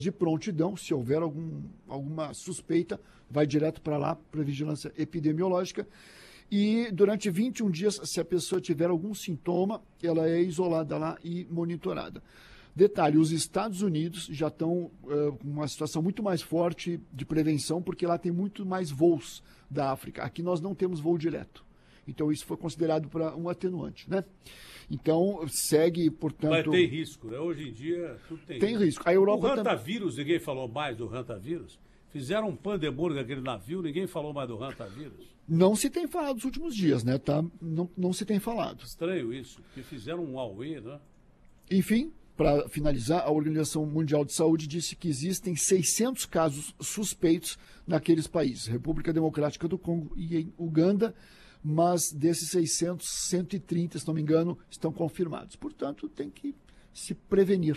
de prontidão, se houver alguma suspeita, vai direto para lá, para a vigilância epidemiológica. E durante 21 dias, se a pessoa tiver algum sintoma, ela é isolada lá e monitorada. Detalhe, os Estados Unidos já estão com uma situação muito mais forte de prevenção, porque lá tem muito mais voos da África. Aqui nós não temos voo direto. Então isso foi considerado para um atenuante, né? Então segue, portanto... Mas tem risco, né? Hoje em dia tudo tem risco. A Europa o Hantavírus, ninguém falou mais do Hantavírus. Fizeram um pandemônio naquele navio, ninguém falou mais do Hantavírus. Não se tem falado nos últimos dias, né? Tá? Não se tem falado. Estranho isso, porque fizeram um auê, né? Enfim, para finalizar, a Organização Mundial de Saúde disse que existem 600 casos suspeitos naqueles países, República Democrática do Congo e em Uganda, mas desses 600, 130, se não me engano, estão confirmados. Portanto, tem que se prevenir.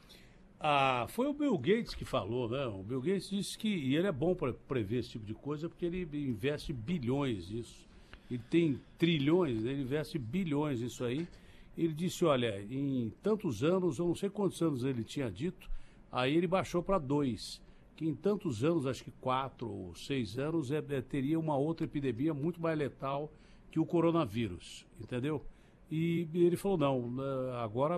Foi o Bill Gates que falou, né? O Bill Gates disse que e ele é bom para prever esse tipo de coisa porque ele investe bilhões nisso. Ele tem trilhões, ele investe bilhões nisso aí. Ele disse, olha, em tantos anos, eu não sei quantos anos ele tinha dito, aí ele baixou para 2. Que em tantos anos, acho que 4 ou 6 anos, teria uma outra epidemia muito mais letal que o coronavírus, entendeu? E ele falou, não, agora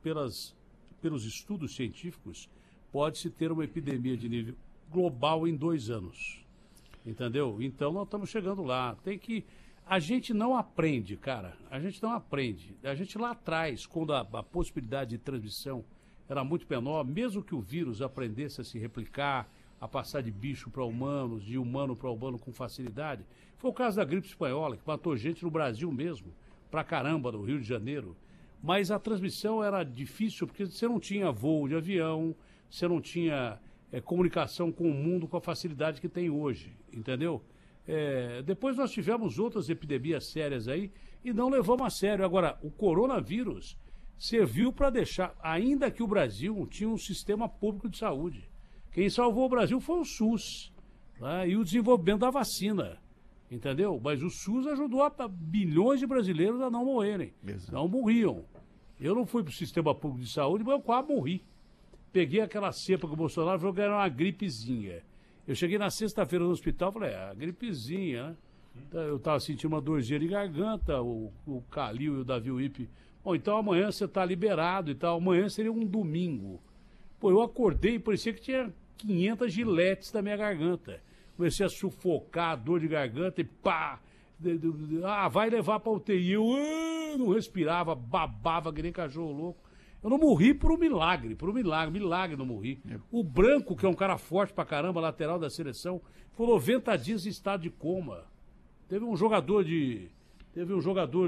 pelos estudos científicos, pode-se ter uma epidemia de nível global em 2 anos, entendeu? Então nós estamos chegando lá, a gente não aprende, cara, a gente não aprende. A gente lá atrás, quando a possibilidade de transmissão era muito menor, mesmo que o vírus aprendesse a se replicar, a passar de bicho para humanos, de humano para humano com facilidade. Foi o caso da gripe espanhola, que matou gente no Brasil mesmo, pra caramba, no Rio de Janeiro. Mas a transmissão era difícil, porque você não tinha voo de avião, você não tinha comunicação com o mundo com a facilidade que tem hoje, entendeu? Depois nós tivemos outras epidemias sérias aí e não levamos a sério. Agora, o coronavírus serviu para deixar, ainda que o Brasil tinha um sistema público de saúde. Quem salvou o Brasil foi o SUS, né? E o desenvolvimento da vacina, entendeu? Mas o SUS ajudou a bilhões de brasileiros a não morrerem, não morriam. Eu não fui para o sistema público de saúde, mas eu quase morri. Peguei aquela cepa que o Bolsonaro falou que era uma gripezinha. Eu cheguei na sexta-feira no hospital e falei, a gripezinha, né? Eu estava sentindo uma dorzinha de garganta, o Calil e o Davi Wipe. Bom, então amanhã você está liberado e tal. Amanhã seria um domingo. Pô, eu acordei e parecia que tinha 500 giletes na minha garganta. Comecei a sufocar, dor de garganta e pá! Vai levar para UTI. Eu não respirava, babava que nem cachorro louco. Eu não morri por um milagre não morri. O Branco, que é um cara forte pra caramba, lateral da seleção, ficou 90 dias em estado de coma. Teve um jogador de... O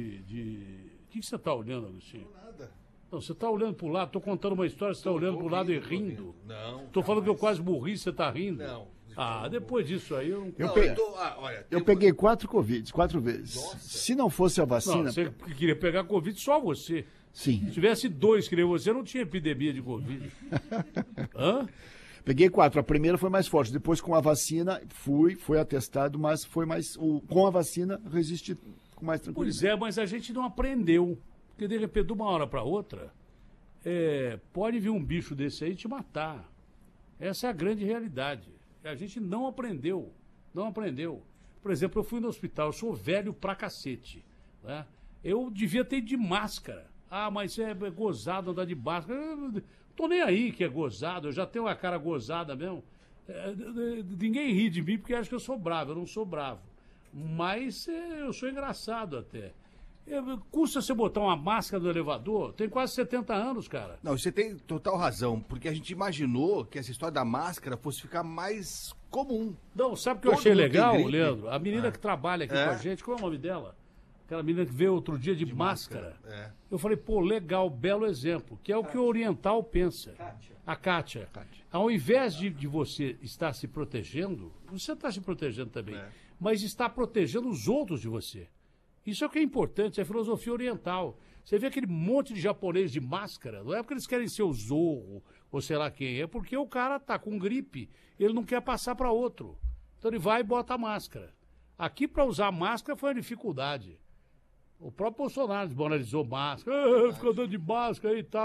que você tá olhando, Agostinho? Nada. Não, você tá olhando pro lado, tô contando uma história, você tá olhando pro lado e rindo. Não. Tô falando que eu quase morri, você tá rindo? Não. Depois disso aí eu não... Eu peguei 4 vezes. Nossa. Se não fosse a vacina... Não, você queria pegar Covid, só você. Sim. Se tivesse 2 que nem você, não tinha epidemia de Covid. Hã? Peguei 4. A primeira foi mais forte. Depois, com a vacina, foi atestado, mas foi mais... com a vacina, resiste com mais tranquilidade. Pois é, mas a gente não aprendeu. Porque, de repente, de uma hora para outra, pode vir um bicho desse aí e te matar. Essa é a grande realidade. A gente não aprendeu. Não aprendeu. Por exemplo, eu fui no hospital, eu sou velho pra cacete, né? Eu devia ter ido de máscara. Mas é gozado andar de máscara. Eu tô nem aí que é gozado, eu já tenho a cara gozada mesmo. Ninguém ri de mim porque acha que eu sou bravo, eu não sou bravo. Mas eu sou engraçado até. Custa você botar uma máscara no elevador? Tem quase 70 anos, cara. Não, você tem total razão, porque a gente imaginou que essa história da máscara fosse ficar mais comum. Não, sabe o que eu achei legal, Leandro? A menina que trabalha aqui com a gente, qual é o nome dela? Aquela menina que veio outro dia de máscara. Eu falei, pô, legal, belo exemplo, que é o que o oriental pensa. A Kátia. Ao invés de você estar se protegendo, você está se protegendo também, mas está protegendo os outros de você. Isso é o que é importante, é a filosofia oriental. Você vê aquele monte de japonês de máscara, não é porque eles querem ser o Zorro, ou sei lá quem, é porque o cara tá com gripe, ele não quer passar para outro. Então ele vai e bota a máscara. Aqui, para usar a máscara, foi uma dificuldade. O próprio Bolsonaro desmoralizou máscara, fica andando de máscara e tal.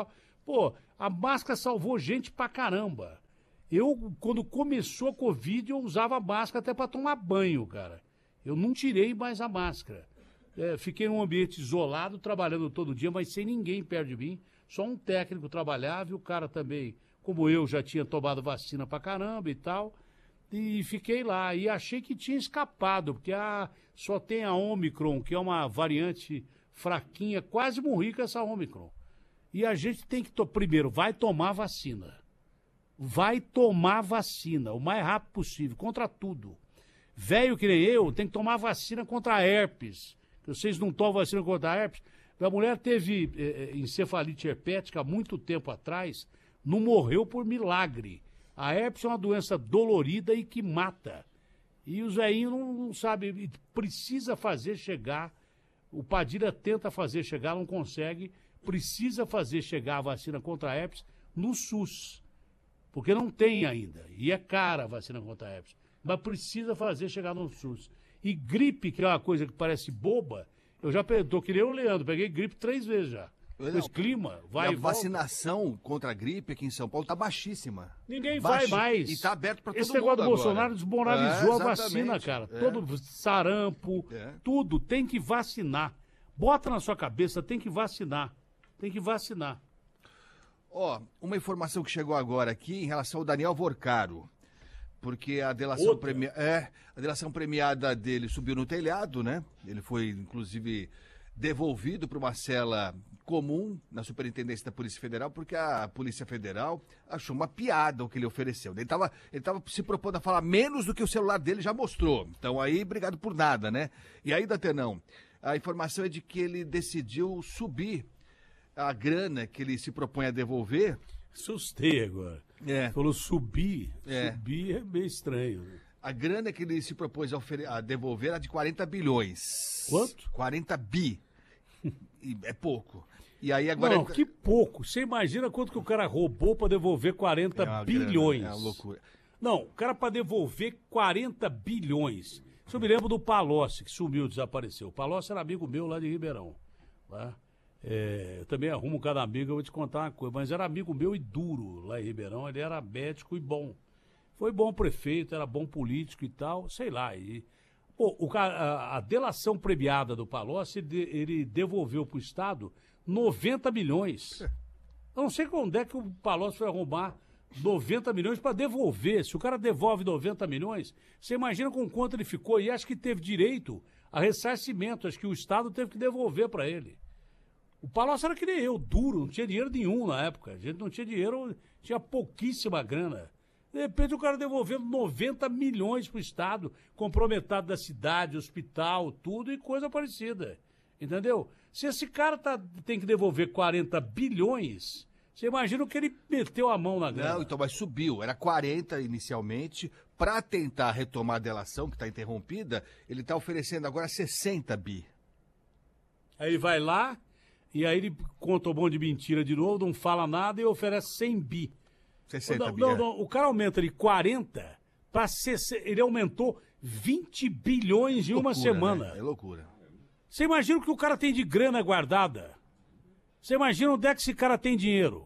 Pô, a máscara salvou gente pra caramba. Eu, quando começou a Covid, eu usava máscara até pra tomar banho, cara. Eu não tirei mais a máscara. Fiquei num ambiente isolado, trabalhando todo dia, mas sem ninguém perto de mim. Só um técnico trabalhava e o cara também, como eu, já tinha tomado vacina pra caramba e tal. E fiquei lá. E achei que tinha escapado, porque só tem a Omicron, que é uma variante fraquinha. Quase morri com essa Omicron. E a gente tem que, primeiro, vai tomar vacina. Vai tomar vacina o mais rápido possível, contra tudo. Velho que nem eu, tem que tomar vacina contra a herpes. Vocês não tomam vacina contra a herpes? Minha mulher teve encefalite herpética há muito tempo atrás, não morreu por milagre. A herpes é uma doença dolorida e que mata. E os velhinhos não sabem, precisa fazer chegar, o Padilha tenta fazer chegar, não consegue, precisa fazer chegar a vacina contra a herpes no SUS. Porque não tem ainda. E é cara a vacina contra a herpes. Mas precisa fazer chegar no SUS. E gripe, que é uma coisa que parece boba, eu já tô que nem o Leandro, peguei gripe 3 vezes já. Esse clima, vai e volta. A vacinação contra a gripe aqui em São Paulo tá baixíssima. Ninguém vai mais. E tá aberto para todo mundo. Esse negócio do agora. Bolsonaro desmoralizou a vacina, cara. Todo sarampo, tudo. Tem que vacinar. Bota na sua cabeça, tem que vacinar. Tem que vacinar. Ó, uma informação que chegou agora aqui em relação ao Daniel Vorcaro. Porque a delação, a delação premiada dele subiu no telhado, né? Ele foi, inclusive, devolvido para uma cela comum na Superintendência da Polícia Federal, porque a Polícia Federal achou uma piada o que ele ofereceu. Ele tava se propondo a falar menos do que o celular dele já mostrou. Então aí, obrigado por nada, né? E aí, Datenão, a informação é de que ele decidiu subir a grana que ele se propõe a devolver. Assustei agora. Falou subir. Subir é meio estranho. A grana que ele se propôs a devolver era de 40 bilhões. Quanto? 40 bi. E é pouco. E aí agora... Não, que pouco. Você imagina quanto que o cara roubou para devolver 40 bilhões. É uma loucura. Não, o cara para devolver 40 bilhões. Isso eu me lembro do Palocci, que sumiu, desapareceu. O Palocci era amigo meu lá de Ribeirão. Tá? Eu também arrumo cada amigo, eu vou te contar uma coisa. Mas era amigo meu e duro lá em Ribeirão. Ele era médico e bom. Foi bom prefeito, era bom político e tal, sei lá. A delação premiada do Palocci, ele devolveu para o Estado 90 milhões. Eu não sei onde é que o Palocci foi arrumar 90 milhões para devolver. Se o cara devolve 90 milhões, você imagina com quanto ele ficou. E acho que teve direito a ressarcimento. Acho que o Estado teve que devolver para ele. O Palocci era que nem eu, duro, não tinha dinheiro nenhum na época. A gente não tinha dinheiro, tinha pouquíssima grana. De repente o cara devolvendo 90 milhões para o Estado, comprou metade da cidade, hospital, tudo e coisa parecida. Entendeu? Se esse cara tem que devolver 40 bilhões, você imagina o que ele meteu a mão na grana. Não, então, mas subiu. Era 40 inicialmente. Para tentar retomar a delação, que está interrompida, ele está oferecendo agora 60 bi. Aí ele vai lá, e aí ele conta um monte de mentira de novo, não fala nada e oferece 100 bi. 60 bi. Não, o cara aumenta de 40 para 60. Ele aumentou 20 bilhões em uma semana. Né? É loucura. Você imagina o que o cara tem de grana guardada? Você imagina onde é que esse cara tem dinheiro?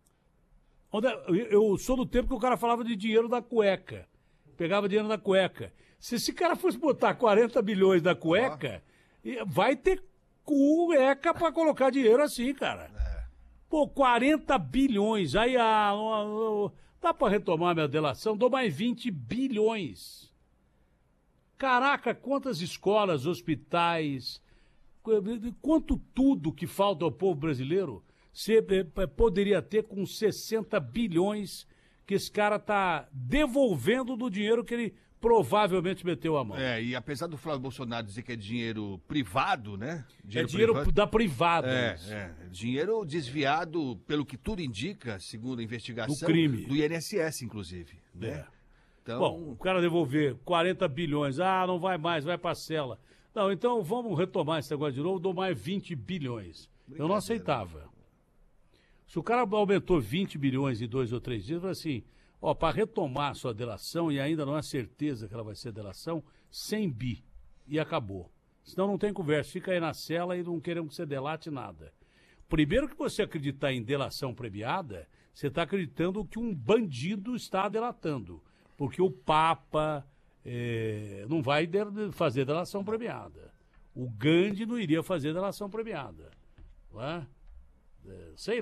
Eu sou do tempo que o cara falava de dinheiro da cueca. Pegava dinheiro da cueca. Se esse cara fosse botar 40 bilhões da cueca, vai ter cueca para colocar dinheiro assim, cara. Pô, 40 bilhões. Aí, dá para retomar minha delação? Dou mais 20 bilhões. Caraca, quantas escolas, hospitais, quanto tudo que falta ao povo brasileiro você poderia ter com 60 bilhões que esse cara tá devolvendo do dinheiro que ele provavelmente meteu a mão. E apesar do Flávio Bolsonaro dizer que é dinheiro privado, né? Dinheiro da privada. Dinheiro desviado, pelo que tudo indica, segundo a investigação, do crime. Do INSS, inclusive. Né? Então... Bom, o cara devolver 40 bilhões, não vai mais, vai pra cela. Não, então vamos retomar esse negócio de novo, dou mais 20 bilhões. Eu não aceitava. Se o cara aumentou 20 bilhões em 2 ou 3 dias, eu falei assim, para retomar a sua delação, e ainda não há certeza que ela vai ser delação, 100 bi. E acabou. Senão não tem conversa, fica aí na cela e não queremos que você delate nada. primeiro que você acreditar em delação premiada, você está acreditando que um bandido está delatando. Porque o Papa não vai fazer delação premiada. O Gandhi não iria fazer delação premiada. Não é? Sei